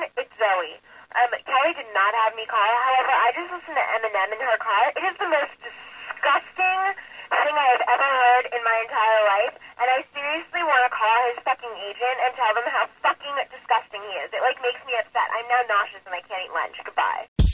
It's Zoe. Kelly did not have me call. However, I just listened to Eminem in her car. It is the most disgusting thing I have ever heard in my entire life, and I seriously want to call his fucking agent and tell them how fucking disgusting he is. It, makes me upset. I'm now nauseous and I can't eat lunch. Goodbye.